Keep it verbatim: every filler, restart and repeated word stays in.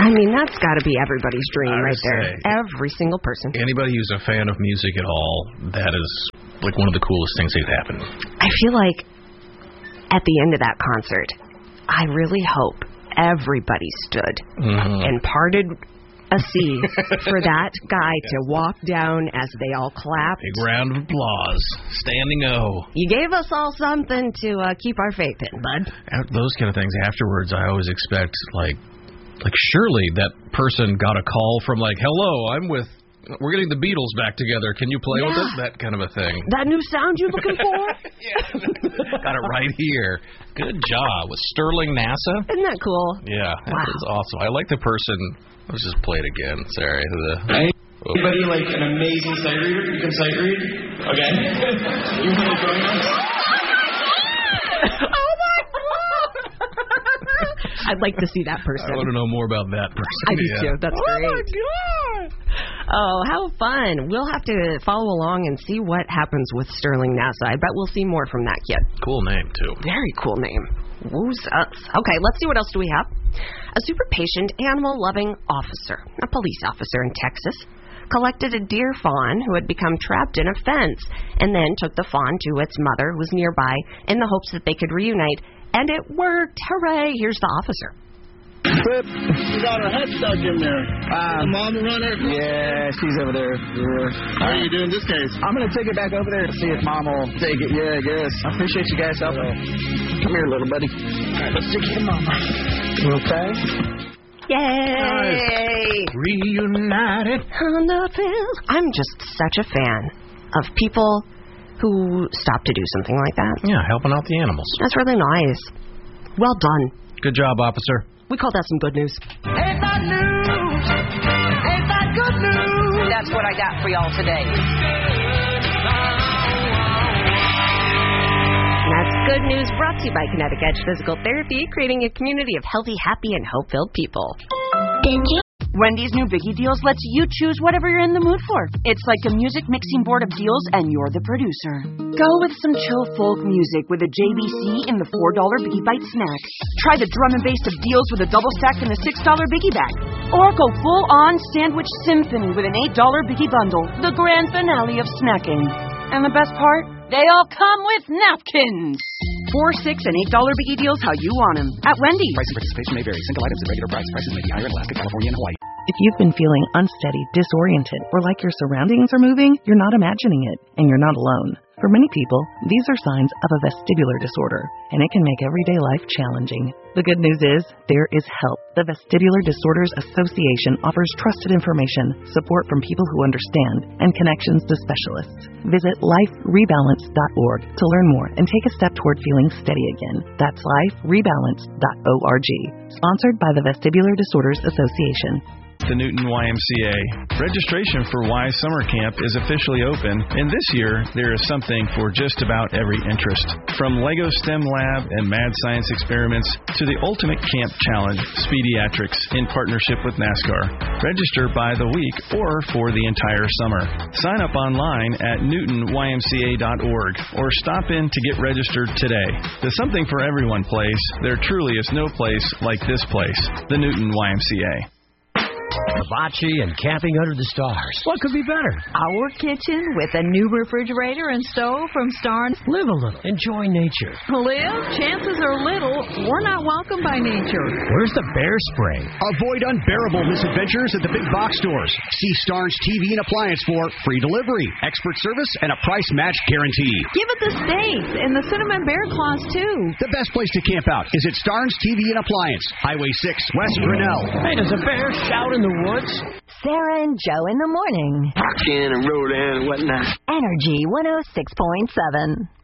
I mean, that's got to be everybody's dream right there. Say, Every single person. Anybody who's a fan of music at all, that is like one of the coolest things that happened. I feel like at the end of that concert, I really hope everybody stood mm-hmm. and parted a sea for that guy to walk down as they all clapped. Big round of applause. Standing O. You gave us all something to uh, keep our faith in, bud. Those kind of things. Afterwards, I always expect, like, like surely that person got a call from, like, hello, I'm with, we're getting the Beatles back together. Can you play yeah. with us? That kind of a thing. That new sound you're looking for? Yeah. Got it right here. Good job. With Sterling NASA? Isn't that cool? Yeah, that wow. is awesome. I like the person... Let's just play it again. Sorry. The, Anybody like an amazing sight reader? You can sight read? Okay. You want to join us? Oh my God! I'd like to see that person. I want to know more about that person. I do yeah. too. That's oh great. Oh my God! Oh, how fun. We'll have to follow along and see what happens with Sterling NASA. I bet we'll see more from that kid. Cool name, too. Very cool name. Woos us. Okay, let's see what else do we have. A super patient, animal-loving officer, a police officer in Texas, collected a deer fawn who had become trapped in a fence and then took the fawn to its mother, who was nearby, in the hopes that they could reunite. And it worked. Hooray. Here's the officer. Trip. We got her head stuck in there. Um, the mom runner? Yeah, she's over there. Yeah. How are you doing this case? I'm going to take it back over there and see if mom will take it. Yeah, I guess. I appreciate you guys helping. Come here, little buddy. All right, let's take it to mama. Okay? Yay! Reunited on the field. I'm just such a fan of people who stop to do something like that. Yeah, helping out the animals. That's really nice. Well done. Good job, officer. We call that some good news. Ain't that news? Ain't that good news? That's what I got for y'all today. And that's good news brought to you by Kinetic Edge Physical Therapy, creating a community of healthy, happy, and hope-filled people. Did you? Wendy's new Biggie Deals lets you choose whatever you're in the mood for. It's like a music mixing board of deals, and you're the producer. Go with some chill folk music with a J B C in the four dollar Biggie Bite snack. Try the drum and bass of deals with a double stack in the six dollar Biggie bag. Or go full-on sandwich symphony with an eight dollar Biggie bundle, the grand finale of snacking. And the best part? They all come with napkins. Four, six, and eight dollar Biggie Deals how you want them. At Wendy's. Price and participation may vary. Single items at regular price. Prices may be higher in Alaska, California, and Hawaii. If you've been feeling unsteady, disoriented, or like your surroundings are moving, you're not imagining it, and you're not alone. For many people, these are signs of a vestibular disorder, and it can make everyday life challenging. The good news is, there is help. The Vestibular Disorders Association offers trusted information, support from people who understand, and connections to specialists. Visit life rebalance dot org to learn more and take a step toward feeling steady again. That's life rebalance dot org. Sponsored by the Vestibular Disorders Association. The Newton Y M C A. Registration for Y Summer Camp is officially open, and this year there is something for just about every interest. From Lego STEM Lab and Mad Science experiments to the Ultimate Camp Challenge, Speediatrics, in partnership with NASCAR. Register by the week or for the entire summer. Sign up online at newton y m c a dot org or stop in to get registered today. The Something for Everyone place, there truly is no place like this place, the Newton Y M C A. Hibachi and camping under the stars. What could be better? Our kitchen with a new refrigerator and stove from Starnes. Live a little. Enjoy nature. Live? Chances are little. We're not welcome by nature. Where's the bear spray? Avoid unbearable misadventures at the big box stores. See Starnes T V and Appliance for free delivery, expert service, and a price match guarantee. Give it the States and the Cinnamon Bear Claws, too. The best place to camp out is at Starnes T V and Appliance, Highway six, West Grinnell. Hey, does a bear shout in the woods? Sarah and Joe in the morning. Rock in and roll in and whatnot. Energy one oh six point seven.